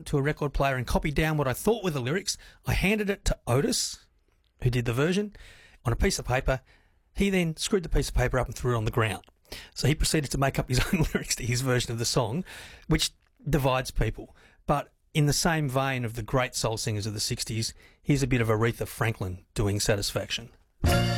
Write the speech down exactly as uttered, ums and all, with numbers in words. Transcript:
to a record player and copied down what I thought were the lyrics. I handed it to Otis, who did the version, on a piece of paper. He then screwed the piece of paper up and threw it on the ground. So he proceeded to make up his own lyrics to his version of the song, which divides people. But in the same vein of the great soul singers of the sixties, here's a bit of Aretha Franklin doing Satisfaction.